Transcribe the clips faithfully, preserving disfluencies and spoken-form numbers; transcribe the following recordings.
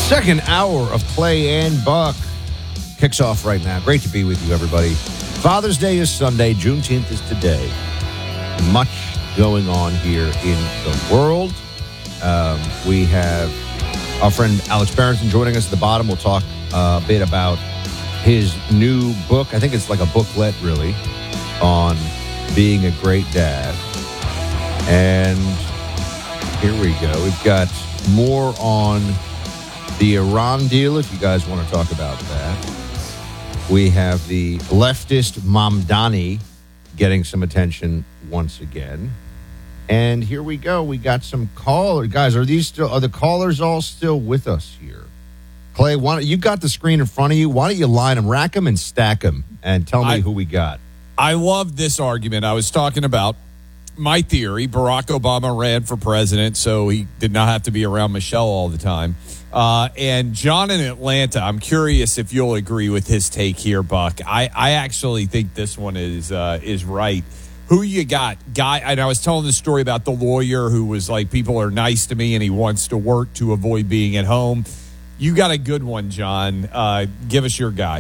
Second hour of Clay and Buck kicks off right now. Great to be with you, everybody. Father's Day is Sunday. Juneteenth is today. Much going on here in the world. Um, we have our friend Alex Barrington joining us at the bottom. We'll talk uh, a bit about his new book. I think it's like a booklet, really, on being a great dad. And here we go. We've got more on the Iran deal, if you guys want to talk about that. We have the leftist Mamdani getting some attention once again. And here we go. We got some callers. Guys, are these still, are the callers all still with us here? Clay, why don't, you got the screen in front of you. Why don't you line them, rack them, and stack them, and tell me I, who we got? I love this argument. I was talking about my theory. Barack Obama ran for president, so he did not have to be around Michelle all the time. Uh, and John in Atlanta, I'm curious if you'll agree with his take here, Buck. I, I actually think this one is uh, is right. Who you got? Guy, and I was telling the story about the lawyer who was like, people are nice to me and he wants to work to avoid being at home. You got a good one, John. Uh, give us your guy.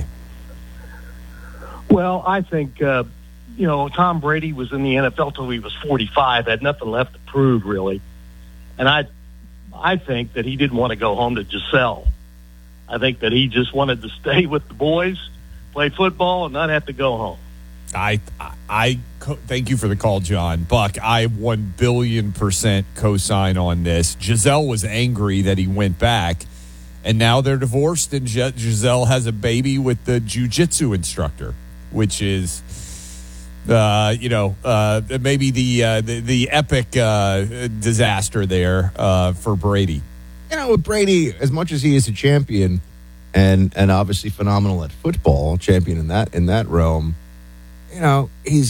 Well, I think, uh, you know, Tom Brady was in the N F L till he was forty-five, had nothing left to prove, really. And I I think that he didn't want to go home to Giselle. I think that he just wanted to stay with the boys, play football, and not have to go home. I, I, I thank you for the call, John. Buck, I one billion percent co-sign on this. Giselle was angry that he went back, and now they're divorced, and Giselle has a baby with the jiu-jitsu instructor, which is, uh, you know, uh, maybe the, uh, the the epic uh, disaster there uh, for Brady. You know, with Brady, as much as he is a champion and and obviously phenomenal at football, champion in that in that realm, you know, he's,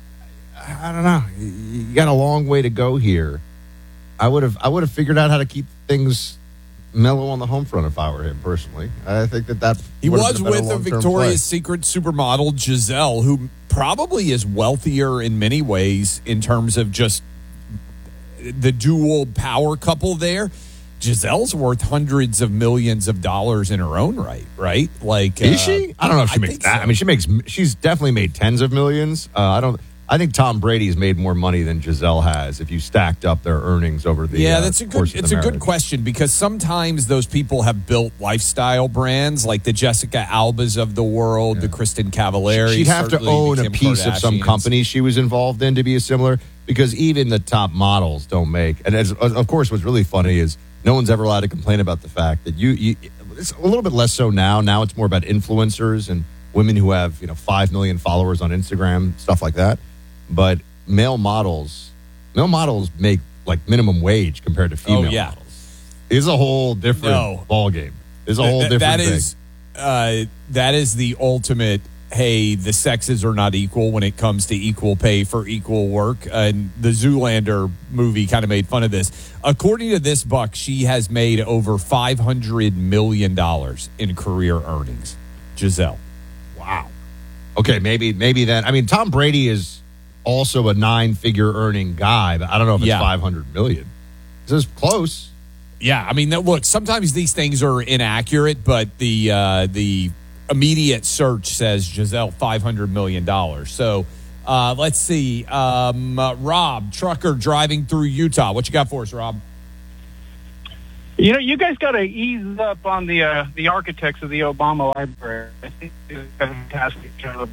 I don't know, you got a long way to go here. I would have I would have figured out how to keep things mellow on the home front if I were him personally. I think that that he was with a Victoria's Secret supermodel Giselle, who probably is wealthier in many ways in terms of just the dual power couple there. Giselle's worth hundreds of millions of dollars in her own right, right? Like, is uh, she? I don't know if she I makes that. So. I mean, she makes. She's definitely made tens of millions. Uh, I don't. I think Tom Brady's made more money than Giselle has if you stacked up their earnings over the yeah. Uh, that's a good. course of It's the a marriage. good question because sometimes those people have built lifestyle brands like the Jessica Albas of the world, yeah. the Kristen Cavallari. She'd have to own a piece of some company she was involved in to be similar, because even the top models don't make. And as, of course, what's really funny is no one's ever allowed to complain about the fact that you, you. It's a little bit less so now. Now it's more about influencers and women who have, you know, five million followers on Instagram, stuff like that. But male models, male models make like minimum wage compared to female oh, yeah. models. It's a whole different no. ball game. It's a whole Th- different that thing. Is, uh, that is the ultimate. Hey, the sexes are not equal when it comes to equal pay for equal work. And the Zoolander movie kind of made fun of this. According to this, Buck, she has made over five hundred million dollars in career earnings. Giselle. Wow. Okay, maybe maybe that. I mean, Tom Brady is also a nine-figure earning guy, but I don't know if it's yeah. five hundred million dollars. This is close. Yeah, I mean, look, sometimes these things are inaccurate, but the uh, the immediate search says Giselle five hundred million dollars. So uh, let's see. Um, uh, Rob, trucker driving through Utah. What you got for us, Rob? You know, you guys got to ease up on the uh, the architects of the Obama Library. I think they did a fantastic job.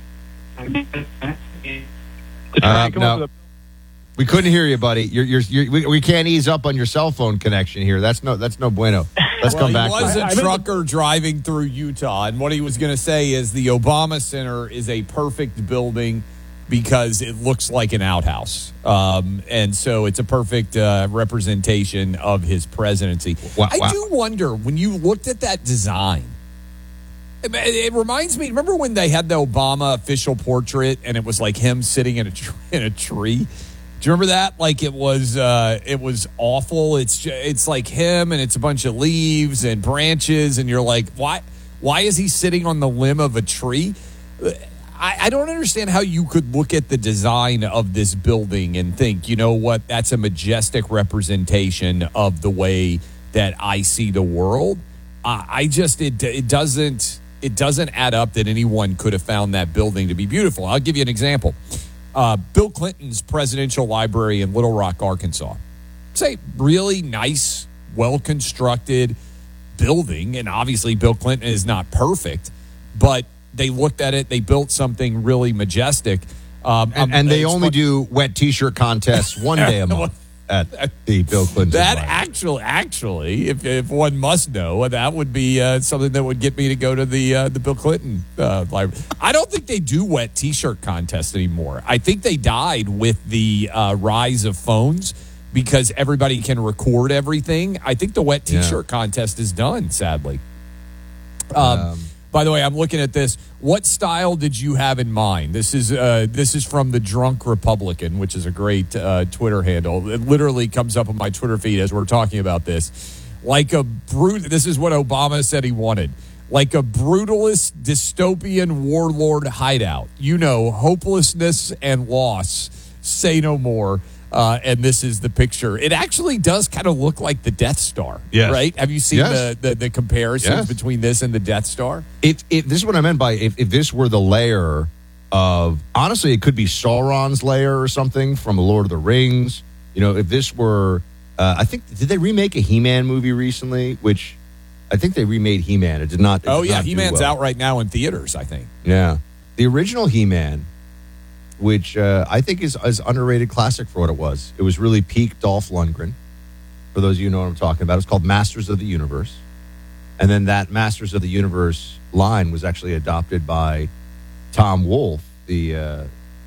Uh, no. We couldn't hear you, buddy. You're, you're, you're, we, we can't ease up on your cell phone connection here. That's no, that's no bueno. Let's well, come back. He was to a that. trucker driving through Utah, and what he was going to say is the Obama Center is a perfect building because it looks like an outhouse, um, and so it's a perfect uh, representation of his presidency. Wow, I wow. do wonder when you looked at that design. It, it reminds me. Remember when they had the Obama official portrait, and it was like him sitting in a tr- in a tree. Do you remember that? Like it was, uh, it was awful. It's just, it's like him, and it's a bunch of leaves and branches, and you're like, why? Why is he sitting on the limb of a tree? I, I don't understand how you could look at the design of this building and think, you know what? That's a majestic representation of the way that I see the world. uh, I just it it doesn't it doesn't add up that anyone could have found that building to be beautiful. I'll give you an example. Uh, Bill Clinton's presidential library in Little Rock, Arkansas. It's a really nice, well-constructed building, and obviously Bill Clinton is not perfect, but they looked at it, they built something really majestic. Um, and, and they only fun. do wet T-shirt contests one day a month at the Bill Clinton. That library. actually, actually, if, if one must know, that would be uh, something that would get me to go to the uh, the Bill Clinton uh, library. I don't think they do wet T-shirt contests anymore. I think they died with the uh, rise of phones because everybody can record everything. I think the wet T-shirt yeah. contest is done, sadly. Um, um By the way, I'm looking at this. What style did you have in mind? This is uh, this is from the Drunk Republican, which is a great uh, Twitter handle. It literally comes up on my Twitter feed as we're talking about this. Like a brute. This is what Obama said he wanted. Like a brutalist dystopian warlord hideout. You know, hopelessness and loss. Say no more. Uh, and this is the picture. It actually does kind of look like the Death Star, yes. right? Have you seen yes. the, the, the comparisons yes. between this and the Death Star? It, it, this is what I meant by if, if this were the lair of, honestly, it could be Sauron's lair or something from The Lord of the Rings. You know, if this were, uh, I think, did they remake a He-Man movie recently? Which, I think they remade He-Man. It did not. It oh, did yeah. not He-Man's well. out right now in theaters, I think. Yeah. The original He-Man, which uh, I think is an underrated classic for what it was. It was really peak Dolph Lundgren. For those of you who know what I'm talking about, it's called Masters of the Universe. And then that Masters of the Universe line was actually adopted by Tom Wolfe, the uh,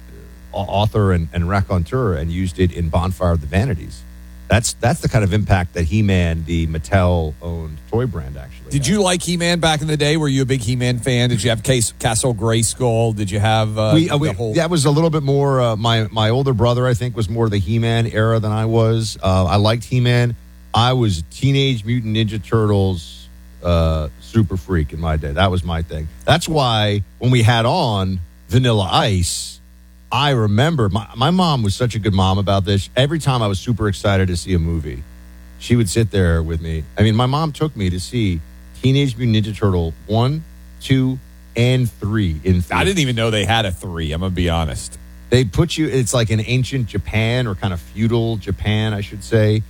author and, and raconteur, and used it in Bonfire of the Vanities. That's that's the kind of impact that He-Man, the Mattel-owned toy brand, actually Did had. you like He-Man back in the day? Were you a big He-Man fan? Did you have Case, Castle Grayskull? Did you have uh, we, uh, we, the whole... That was a little bit more, uh, my, my older brother, I think, was more the He-Man era than I was. Uh, I liked He-Man. I was Teenage Mutant Ninja Turtles uh, super freak in my day. That was my thing. That's why when we had on Vanilla Ice, I remember my, my mom was such a good mom about this. Every time I was super excited to see a movie, she would sit there with me. I mean, my mom took me to see Teenage Mutant Ninja Turtle one, two, and three in theaters. I didn't even know they had a three, I'm going to be honest. They put you, it's like an ancient Japan or kind of feudal Japan, I should say.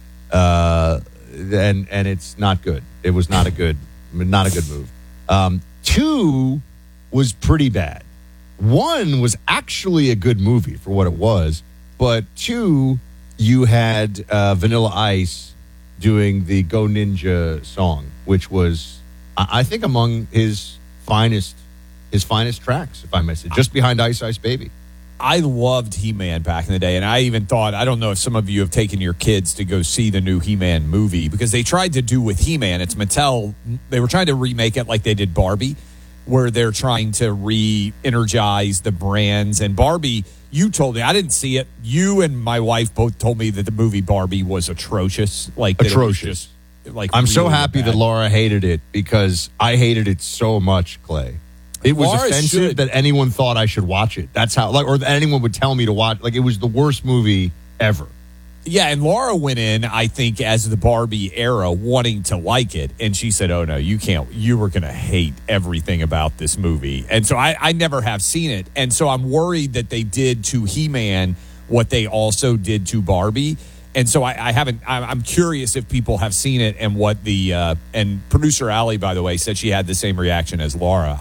Uh, and and it's not good. It was not a good, not a good move. Um, two was pretty bad. One was actually a good movie for what it was, but two, you had uh, Vanilla Ice doing the Go Ninja song, which was, I, I think, among his finest, his finest tracks, if I may say, just behind Ice Ice Baby. I loved He-Man back in the day, and I even thought, I don't know if some of you have taken your kids to go see the new He-Man movie, because they tried to do with He-Man, it's Mattel, they were trying to remake it like they did Barbie, where they're trying to re-energize the brands. And Barbie, you told me, I didn't see it. You and my wife both told me that the movie Barbie was atrocious. Like that it was Atrocious. just, like I'm so really happy bad. that Laura hated it because I hated it so much, Clay. It was Laura offensive should. that anyone thought I should watch it. That's how, like, or that anyone would tell me to watch. Like, it was the worst movie ever. Yeah, and Laura went in, I think, as the Barbie era, wanting to like it. And she said, oh, no, you can't. You were going to hate everything about this movie. And so I, I never have seen it. And so I'm worried that they did to He-Man what they also did to Barbie. And so I, I haven't, I'm curious if people have seen it and what the, uh, and producer Allie, by the way, said she had the same reaction as Laura.